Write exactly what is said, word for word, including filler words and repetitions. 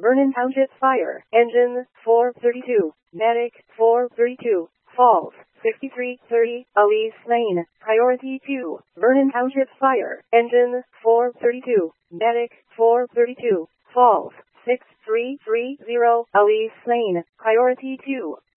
Vernon Township Fire. Engine four thirty-two. Medic four thirty-two. Falls sixty-three thirty. Elise Lane. Priority two. Vernon Township Fire. Engine four thirty-two. Medic four thirty-two. Falls six three three zero. Elise Lane. Priority two.